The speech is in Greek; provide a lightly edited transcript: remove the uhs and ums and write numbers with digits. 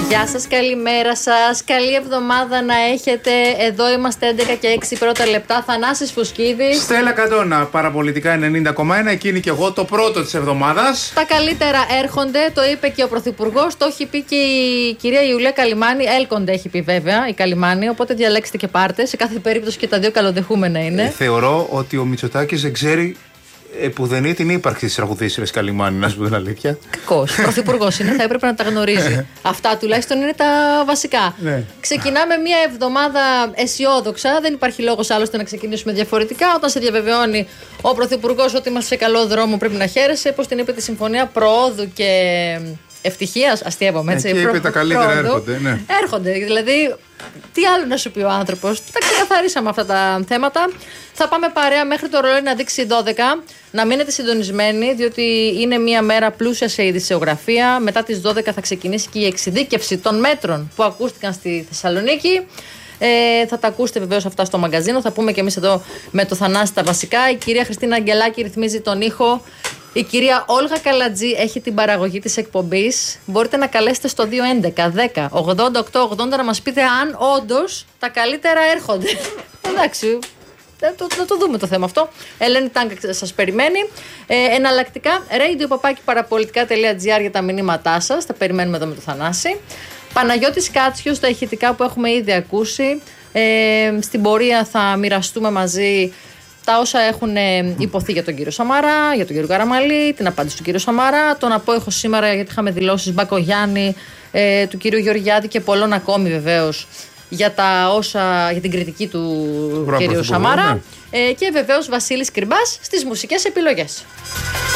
Γεια σας, καλημέρα σας. Καλή εβδομάδα να έχετε. Εδώ είμαστε 11 και 6 πρώτα λεπτά. Θανάσης Φουσκίδης. Στέλλα Κατώνα, παραπολιτικά 90,1. Εκείνη και εγώ, το πρώτο της εβδομάδας. Τα καλύτερα έρχονται, το είπε και ο Πρωθυπουργός. Το έχει πει και η κυρία Ιουλία Καλιμάνη. Έλκονται, έχει πει βέβαια η Καλιμάνη. Οπότε διαλέξτε και πάρτε. Σε κάθε περίπτωση και τα δύο καλοδεχούμενα είναι. Θεωρώ ότι ο Μητσοτάκης δεν ξέρει επουδενή την ύπαρξη της τραγουδίστριας Καλιμάνη, να σου πω την αλήθεια. Κακός. Πρωθυπουργός είναι, θα έπρεπε να τα γνωρίζει. Αυτά τουλάχιστον είναι τα βασικά. Ναι. Ξεκινάμε μια εβδομάδα αισιόδοξα. Δεν υπάρχει λόγος άλλωστε να ξεκινήσουμε διαφορετικά. Όταν σε διαβεβαιώνει ο Πρωθυπουργός ότι είμαστε σε καλό δρόμο, πρέπει να χαίρεσαι. Πώς την είπε τη συμφωνία προόδου και ευτυχίας. Αστείευομαι έτσι. Και είπε τα καλύτερα έρχονται. Ναι. Έρχονται. Δηλαδή, τι άλλο να σου πει ο άνθρωπος. Τα ξεκαθαρίσαμε αυτά τα θέματα. Θα πάμε παρέα μέχρι το ρολόι να δείξει 12. Να μείνετε συντονισμένοι, διότι είναι μια μέρα πλούσια σε ειδησεογραφία. Μετά τις 12 θα ξεκινήσει και η εξειδίκευση των μέτρων που ακούστηκαν στη Θεσσαλονίκη. Θα τα ακούσετε βεβαίως αυτά στο μαγκαζίνο. Θα πούμε και εμείς εδώ με το Θανάση τα βασικά. Η κυρία Χριστίνα Αγγελάκη ρυθμίζει τον ήχο. Η κυρία Όλγα Καλατζή έχει την παραγωγή της εκπομπής. Μπορείτε να καλέσετε στο 211 10 88 80 να μας πείτε αν όντως τα καλύτερα έρχονται. Εντάξει. Να το δούμε το θέμα αυτό. Ελένη Τάγκα σας περιμένει. Εναλλακτικά, radio-parapolitica.gr για τα μηνύματά σας. Τα περιμένουμε εδώ με το Θανάση. Παναγιώτης Κάτσιος, τα ηχητικά που έχουμε ήδη ακούσει. Στην πορεία θα μοιραστούμε μαζί τα όσα έχουν υποθεί για τον κύριο Σαμαρά, για τον κύριο Καραμαλή, την απάντηση του κύριου Σαμαρά, τον απόϊχο σήμερα γιατί είχαμε δηλώσεις Μπακογιάννη, του κύριου Γεωργιάδη και πολλών ακόμη βεβαίως για την κριτική του κυρίου Σαμαρά. Και βεβαίως Βασίλης Κρυμπάς στις μουσικές επιλογές.